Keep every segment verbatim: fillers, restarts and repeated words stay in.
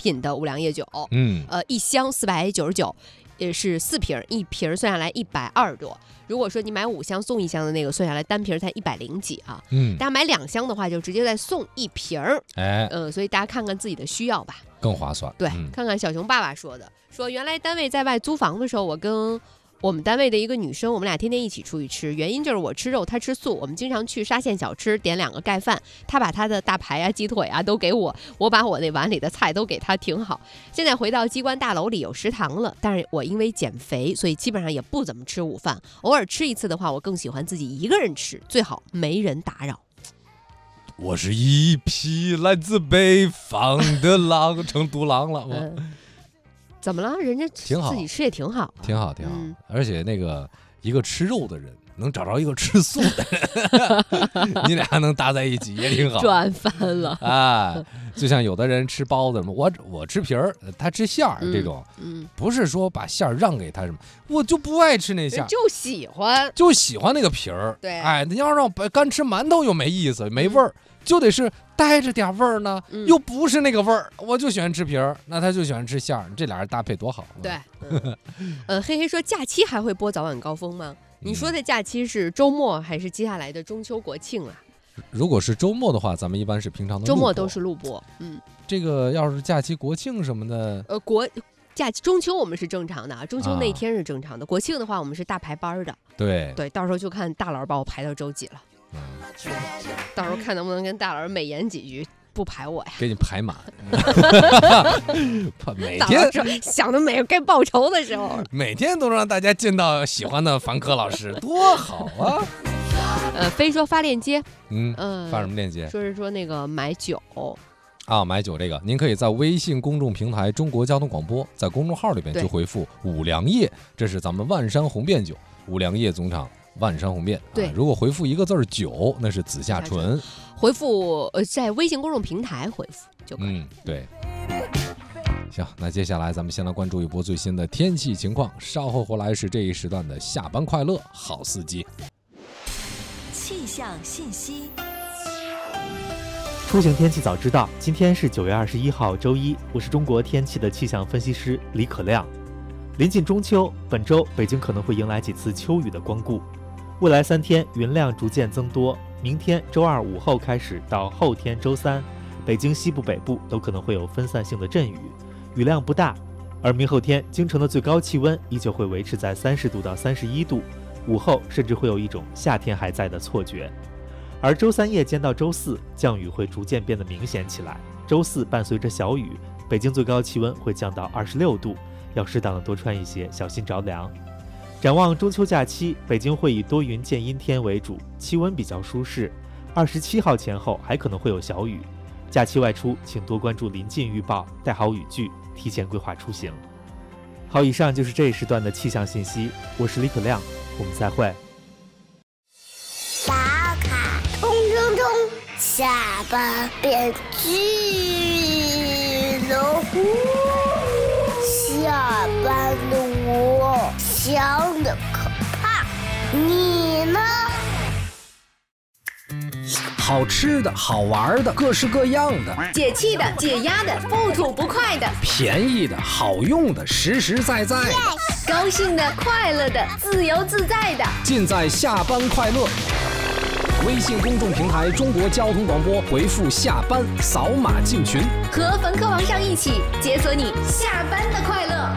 品的五粮液酒， 嗯， 呃，一箱四百九十九，也是四瓶，一瓶算下来一百二十多。如果说你买五箱送一箱的那个，算下来单瓶才一百零几啊。 嗯， 大家买两箱的话，就直接再送一瓶儿。 哎， 嗯，所以大家看看自己的需要吧， 更划算。 对， 嗯、 看看小熊爸爸说的，说原来单位在外租房的时候，我跟我们单位的一个女生，我们俩天天一起出去吃，原因就是我吃肉，她吃素，我们经常去沙县小吃点两个盖饭，她把她的大排啊、鸡腿啊都给我，我把我那碗里的菜都给她，挺好。现在回到机关大楼里有食堂了，但是我因为减肥，所以基本上也不怎么吃午饭，偶尔吃一次的话，我更喜欢自己一个人吃，最好没人打扰。 我是一匹来自北方的狼，成独狼了。 嗯，怎么了？人家挺好， 自己吃也挺好、啊， 挺好，挺好。 嗯、 而且那个一个吃肉的人能找着一个吃素的人，你俩能搭在一起也挺好， 赚翻了啊！就像有的人吃包子，我我吃皮儿，他吃馅儿，这种， 嗯，嗯不是说把馅儿让给他什么，我就不爱吃那馅儿， 就喜欢， 就喜欢那个皮儿。 对， 哎，你要让我干吃馒头又没意思，没味儿。嗯，就得是带着点味儿呢、嗯，又不是那个味儿，我就喜欢吃皮儿，那他就喜欢吃馅儿，这俩人搭配多好。 对，嗯、呃，嘿嘿说假期还会播早晚高峰吗？你说的假期是周末还是接下来的中秋国庆啊？ 如果是周末的话，咱们一般是平常的周末都是录播。嗯， 这个要是假期国庆什么的， 呃，国假期中秋我们是正常的啊，中秋那天是正常的，啊、国庆的话我们是大排班的。 对对，到时候就看大佬把我排到周几了。嗯，到时候看能不能跟大佬美言几句，不排我呀， 给你排满。每天想的没有该报仇的时候， 每天都让大家见到喜欢的凡科老师，多好啊！ 呃，非说发链接， 嗯嗯、呃，发什么链接？ 说是说那个买酒啊，买酒这个，您可以在微信公众平台中国交通广播，在公众号里边就回复五粮液，这是咱们万山红遍酒，五粮液总厂。万山红遍， 对、 啊，如果回复一个字儿酒，那是紫霞醇。 回复呃，在微信公众平台回复就可以。 嗯，对。行，那接下来咱们先来关注一波最新的天气情况，稍后回来是这一时段的下班快乐好司机。 气象信息。 出行天气早知道，今天是九月二十一号周一，我是中国天气的气象分析师李可亮。临近中秋，本周北京可能会迎来几次秋雨的光顾。未来三天云量逐渐增多，明天周二午后开始到后天周三，北京西部北部都可能会有分散性的阵雨，雨量不大。而明后天京城的最高气温依旧会维持在三十度到三十一度，午后甚至会有一种夏天还在的错觉。而周三夜间到周四，降雨会逐渐变得明显起来，周四伴随着小雨，北京最高气温会降到二十六度，要适当的多穿一些，小心着凉。展望中秋假期，北京会以多云见阴天为主，气温比较舒适。二十七号前后还可能会有小雨。假期外出，请多关注临近预报，带好雨具，提前规划出行。好，以上就是这一时段的气象信息，我是李可亮，我们再会。 打卡冲冲冲，下班变巨龙。下班的我想的可怕，你呢？ 好吃的好玩的各式各样的， 解气的解压的不吐不快的， 便宜的好用的实实在在的， yes! 高兴的快乐的自由自在的， 尽在下班快乐。微信公众平台中国交通广播，回复下班扫码进群， 和冯科王上一起解锁你下班的快乐。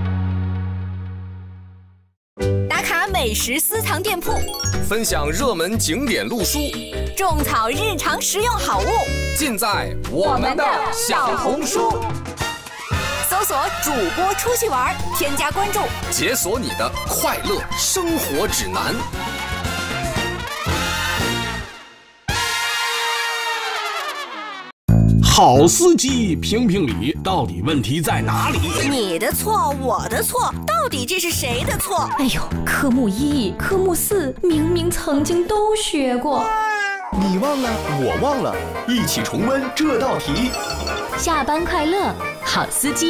打卡美食私藏店铺， 分享热门景点路书， 种草日常实用好物， 尽在我们的小红书。 搜索主播出去玩，添加关注， 解锁你的快乐生活指南。 好司机评评理，到底问题在哪里？ 你的错，我的错，到底这是谁的错？ 哎呦，科目一、科目四明明曾经都学过， 你忘了，我忘了，一起重温这道题。 下班快乐，好司机。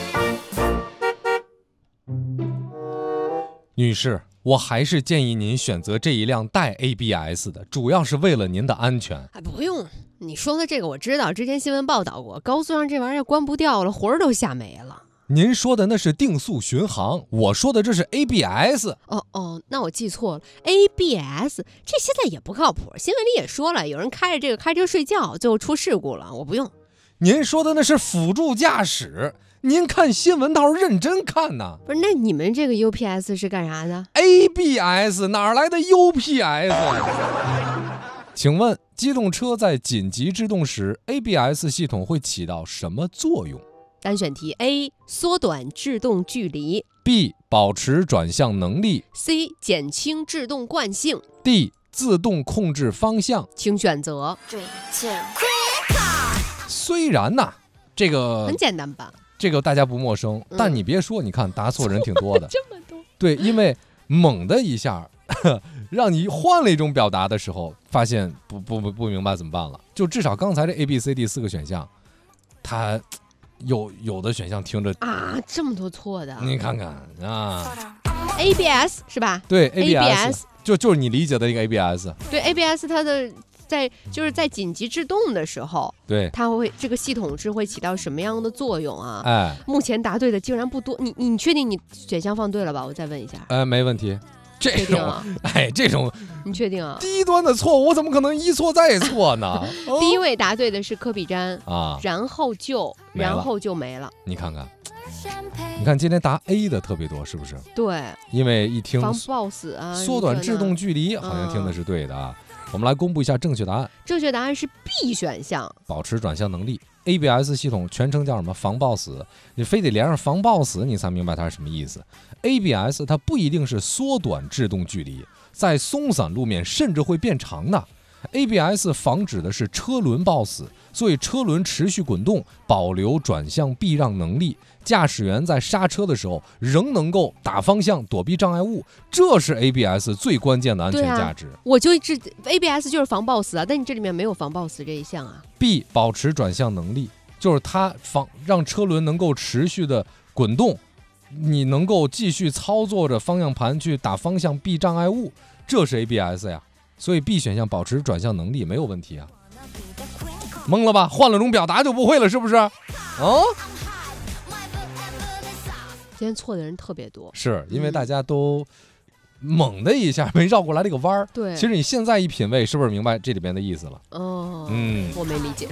女士，我还是建议您选择这一辆带 A B S 的，主要是为了您的安全。 还不用。 你说的这个我知道，之前新闻报道过，高速上这玩意儿关不掉了，魂儿都吓没了。 您说的那是定速巡航，我说的这是 A B S。 哦哦，那我记错了 ，A B S 这现在也不靠谱。新闻里也说了，有人开着这个开车睡觉，最后出事故了，我不用。 您说的那是辅助驾驶，您看新闻倒是认真看呐。 不是，那你们这个 U P S 是干啥的 ？A B S 哪来的 U P S？ 请问机动车在紧急制动时 ，A B S 系统会起到什么作用？ 单选题 A 缩短制动距离 B 保持转向能力 C 减轻制动惯性 D 自动控制方向。 请选择。 虽然呐、啊，这个很简单吧， 这个大家不陌生，嗯、但你别说，你看答错人挺多的。 这么多？ 对，因为猛的一下让你换了一种表达的时候，发现不不不不明白怎么办了。就至少刚才这 A B C D 四个选项，它有有的选项听着啊，这么多错的， 你看看啊 ，A B S 是吧？ 对 ，A B S 就就是你理解的一个 A B S。 对 ，A B S 它的在就是在紧急制动的时候， 对， 它会这个系统是会起到什么样的作用啊？ 哎， 目前答对的竟然不多，你你确定你选项放对了吧？我再问一下。 哎，没问题。这种、啊、哎，这种你确定啊？ 低端的错误，我怎么可能一错再错呢？ 哦、第一位答对的是科比詹啊， 然后就然后就没了。 你看看，你看今天答 A 的特别多，是不是？ 对， 因为一听防抱死啊， 缩短制动距离，好像听的是对的啊。嗯、我们来公布一下正确答案。 正确答案是 B 选项， 保持转向能力。A B S 系统全称叫什么？防抱死，你非得连上防抱死，你才明白它是什么意思。A B S 它不一定是缩短制动距离，在松散路面甚至会变长的。A B S 防止的是车轮抱死，所以车轮持续滚动，保留转向避让能力，驾驶员在刹车的时候仍能够打方向躲避障碍物，这是 A B S 最关键的安全价值。 啊、我就一直 A B S 就是防抱死啊，但你这里面没有防抱死这一项啊。 B 保持转向能力，就是它防让车轮能够持续的滚动，你能够继续操作着方向盘去打方向避障碍物，这是 A B S 呀。所以 B 选项保持转向能力没有问题啊。懵了吧？换了种表达就不会了，是不是？哦， 今天错的人特别多， 是因为大家都猛的一下没绕过来这个弯儿。 对， 其实你现在一品味，是不是明白这里边的意思了？ 哦， 嗯， 我没理解。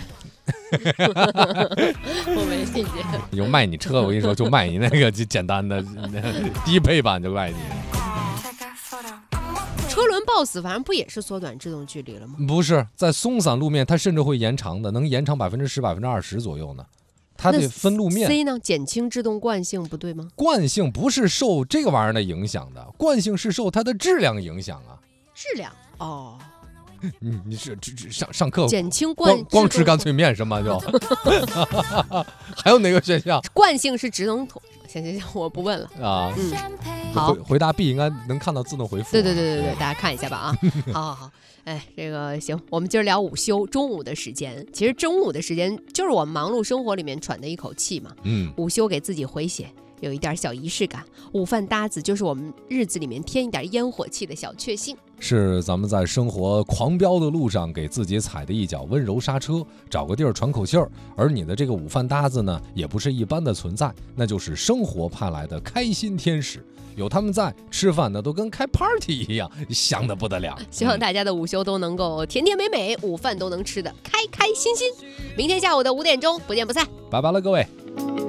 我没理解。 有卖你车，我跟你说，就卖你那个就简单的低配版就卖你。 车轮抱死，反正不也是缩短制动距离了吗？ 不是，在松散路面，它甚至会延长的，能延长百分之十、百分之二十左右呢。它得分路面。 C 呢？减轻制动惯性不对吗？ 惯性不是受这个玩意儿的影响的，惯性是受它的质量影响啊。 质量哦。 你你是上上课减轻惯光光吃干脆面是吗？就还有哪个选项？ 惯性是直能筒。行行行，我不问了啊。 嗯，好， 回回答 B 应该能看到自动回复、啊。 对对对对对，大家看一下吧啊。好好好，哎，这个行，我们今儿聊午休，中午的时间。其实中午的时间就是我们忙碌生活里面喘的一口气嘛。 嗯， 午休给自己回血，有一点小仪式感。午饭搭子就是我们日子里面添一点烟火气的小确幸。 是咱们在生活狂飙的路上给自己踩的一脚温柔刹车，找个地儿喘口气儿。而你的这个午饭搭子呢，也不是一般的存在，那就是生活派来的开心天使。有他们在，吃饭呢都跟开 party 一样，香得不得了。 希望大家的午休都能够甜甜美美，午饭都能吃得开开心心。明天下午的五点钟不见不散， 拜拜了各位。